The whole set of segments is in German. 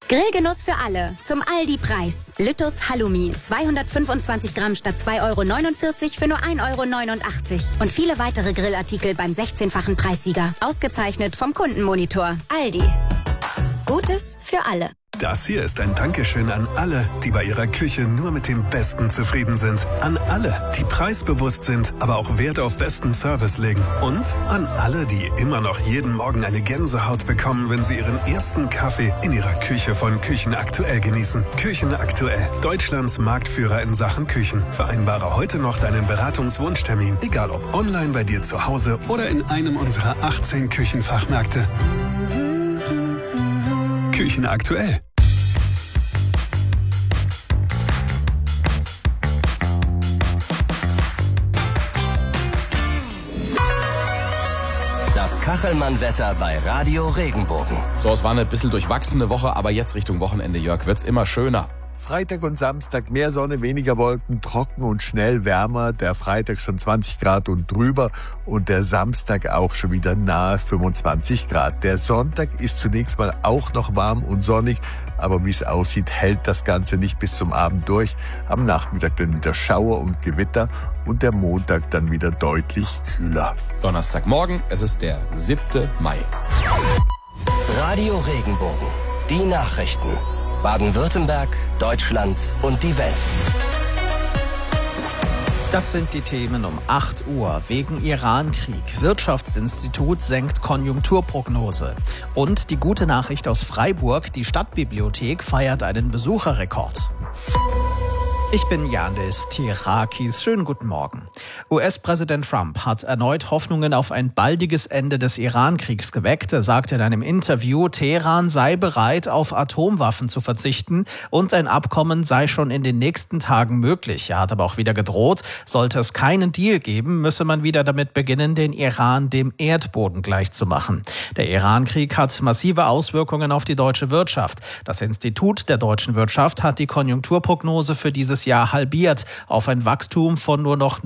Grillgenuss für alle. Zum Aldi-Preis. Lüttus Halloumi. 225 Gramm statt 2,49 € für nur 1,89 € Und viele weitere Grillartikel beim 16-fachen Preissieger. Ausgezeichnet vom Kundenmonitor. Aldi. Gutes für alle. Das hier ist ein Dankeschön an alle, die bei ihrer Küche nur mit dem Besten zufrieden sind. An alle, die preisbewusst sind, aber auch Wert auf besten Service legen. Und an alle, die immer noch jeden Morgen eine Gänsehaut bekommen, wenn sie ihren ersten Kaffee in ihrer Küche von Küchen Aktuell genießen. Küchen Aktuell, Deutschlands Marktführer in Sachen Küchen. Vereinbare heute noch deinen Beratungswunschtermin, egal ob online bei dir zu Hause oder in einem unserer 18 Küchenfachmärkte. Küchen Aktuell. Das Kachelmann-Wetter bei Radio Regenbogen. So, es war eine bisschen durchwachsene Woche, aber jetzt Richtung Wochenende, Jörg, wird's immer schöner. Freitag und Samstag mehr Sonne, weniger Wolken, trocken und schnell wärmer. Der Freitag schon 20 Grad und drüber und der Samstag auch schon wieder nahe 25 Grad. Der Sonntag ist zunächst mal auch noch warm und sonnig, aber wie es aussieht, hält das Ganze nicht bis zum Abend durch. Am Nachmittag dann wieder Schauer und Gewitter und der Montag dann wieder deutlich kühler. Donnerstagmorgen, es ist der 7. Mai. Radio Regenbogen. Die Nachrichten. Baden-Württemberg, Deutschland und die Welt. Das sind die Themen um 8 Uhr. Wegen Irankrieg. Wirtschaftsinstitut senkt Konjunkturprognose. Und die gute Nachricht aus Freiburg. Die Stadtbibliothek feiert einen Besucherrekord. Ich bin Yanis Tirakis. Schönen guten Morgen. US-Präsident Trump hat erneut Hoffnungen auf ein baldiges Ende des Iran-Kriegs geweckt. Er sagte in einem Interview, Teheran sei bereit, auf Atomwaffen zu verzichten und ein Abkommen sei schon in den nächsten Tagen möglich. Er hat aber auch wieder gedroht, sollte es keinen Deal geben, müsse man wieder damit beginnen, den Iran dem Erdboden gleichzumachen. Der Iran-Krieg hat massive Auswirkungen auf die deutsche Wirtschaft. Das Institut der deutschen Wirtschaft hat die Konjunkturprognose für dieses Jahr halbiert auf ein Wachstum von nur noch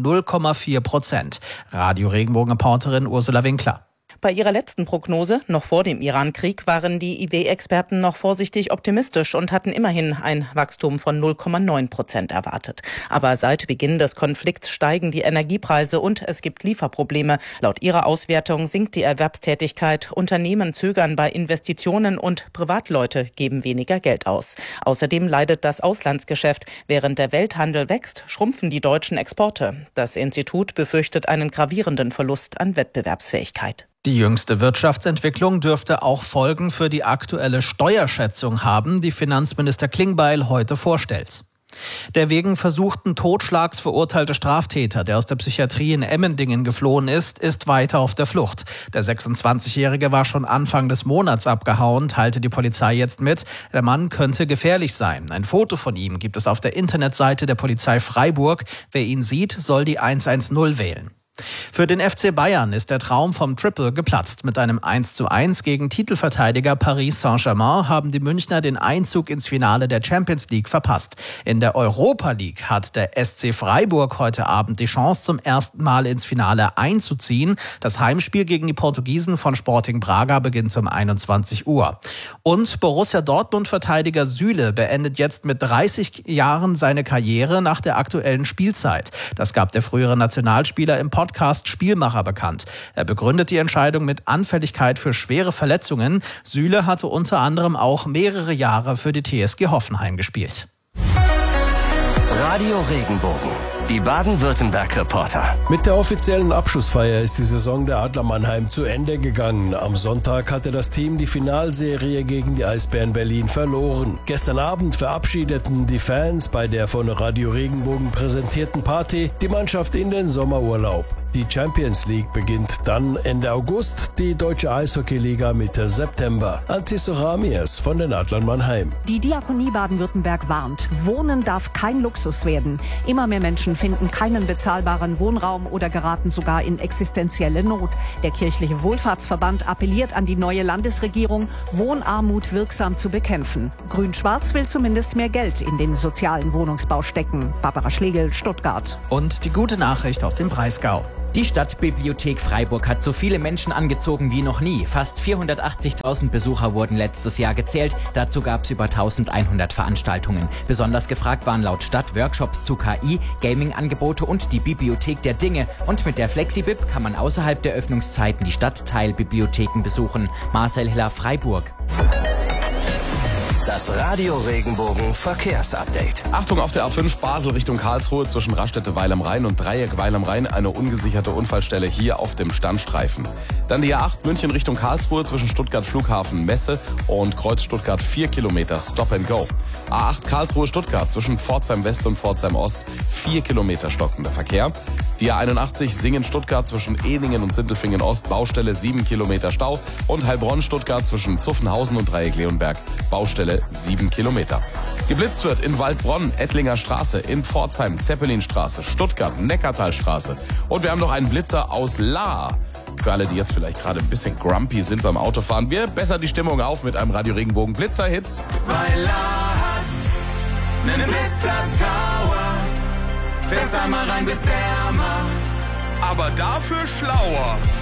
0,4%. Radio Regenbogen-Reporterin Ursula Winkler. Bei ihrer letzten Prognose, noch vor dem Iran-Krieg, waren die IW-Experten noch vorsichtig optimistisch und hatten immerhin ein Wachstum von 0,9% erwartet. Aber seit Beginn des Konflikts steigen die Energiepreise und es gibt Lieferprobleme. Laut ihrer Auswertung sinkt die Erwerbstätigkeit, Unternehmen zögern bei Investitionen und Privatleute geben weniger Geld aus. Außerdem leidet das Auslandsgeschäft. Während der Welthandel wächst, schrumpfen die deutschen Exporte. Das Institut befürchtet einen gravierenden Verlust an Wettbewerbsfähigkeit. Die jüngste Wirtschaftsentwicklung dürfte auch Folgen für die aktuelle Steuerschätzung haben, die Finanzminister Klingbeil heute vorstellt. Der wegen versuchten Totschlags verurteilte Straftäter, der aus der Psychiatrie in Emmendingen geflohen ist weiter auf der Flucht. Der 26-Jährige war schon Anfang des Monats abgehauen, teilte die Polizei jetzt mit. Der Mann könnte gefährlich sein. Ein Foto von ihm gibt es auf der Internetseite der Polizei Freiburg. Wer ihn sieht, soll die 110 wählen. Für den FC Bayern ist der Traum vom Triple geplatzt. Mit einem 1:1 gegen Titelverteidiger Paris Saint-Germain haben die Münchner den Einzug ins Finale der Champions League verpasst. In der Europa League hat der SC Freiburg heute Abend die Chance, zum ersten Mal ins Finale einzuziehen. Das Heimspiel gegen die Portugiesen von Sporting Braga beginnt um 21 Uhr. Und Borussia Dortmund-Verteidiger Süle beendet jetzt mit 30 Jahren seine Karriere nach der aktuellen Spielzeit. Das gab der frühere Nationalspieler im Podcast Spielmacher bekannt. Er begründet die Entscheidung mit Anfälligkeit für schwere Verletzungen. Süle hatte unter anderem auch mehrere Jahre für die TSG Hoffenheim gespielt. Radio Regenbogen. Die Baden-Württemberg-Reporter. Mit der offiziellen Abschlussfeier ist die Saison der Adler Mannheim zu Ende gegangen. Am Sonntag hatte das Team die Finalserie gegen die Eisbären Berlin verloren. Gestern Abend verabschiedeten die Fans bei der von Radio Regenbogen präsentierten Party die Mannschaft in den Sommerurlaub. Die Champions League beginnt dann Ende August, die Deutsche Eishockeyliga Mitte September. Antisoramies von den Adlern Mannheim. Die Diakonie Baden-Württemberg warnt, Wohnen darf kein Luxus werden. Immer mehr Menschen finden keinen bezahlbaren Wohnraum oder geraten sogar in existenzielle Not. Der kirchliche Wohlfahrtsverband appelliert an die neue Landesregierung, Wohnarmut wirksam zu bekämpfen. Grün-Schwarz will zumindest mehr Geld in den sozialen Wohnungsbau stecken. Barbara Schlegel, Stuttgart. Und die gute Nachricht aus dem Breisgau. Die Stadtbibliothek Freiburg hat so viele Menschen angezogen wie noch nie. Fast 480.000 Besucher wurden letztes Jahr gezählt. Dazu gab es über 1.100 Veranstaltungen. Besonders gefragt waren laut Stadt Workshops zu KI, Gaming-Angebote und die Bibliothek der Dinge. Und mit der Flexibib kann man außerhalb der Öffnungszeiten die Stadtteilbibliotheken besuchen. Marcel Hiller, Freiburg. Das Radio Regenbogen Verkehrsupdate. Achtung auf der A5 Basel Richtung Karlsruhe zwischen Raststätte Weil am Rhein und Dreieck Weil am Rhein eine ungesicherte Unfallstelle hier auf dem Standstreifen. Dann die A8 München Richtung Karlsruhe zwischen Stuttgart Flughafen Messe und Kreuz Stuttgart 4 Kilometer Stop and Go. A8 Karlsruhe Stuttgart zwischen Pforzheim West und Pforzheim Ost 4 Kilometer stockender Verkehr. Die A81 Singen Stuttgart zwischen Ehningen und Sindelfingen Ost Baustelle 7 Kilometer Stau und Heilbronn Stuttgart zwischen Zuffenhausen und Dreieck Leonberg Baustelle 7 Kilometer. Geblitzt wird in Waldbronn, Ettlinger Straße, in Pforzheim, Zeppelinstraße, Stuttgart, Neckartalstraße. Und wir haben noch einen Blitzer aus Lahr. Für alle, die jetzt vielleicht gerade ein bisschen grumpy sind beim Autofahren, wir bessern die Stimmung auf mit einem Radio Regenbogen Blitzer-Hits. Weil Lahr hat nen Blitzer-Tower. Fährst einmal rein, bist ärmer, aber dafür schlauer.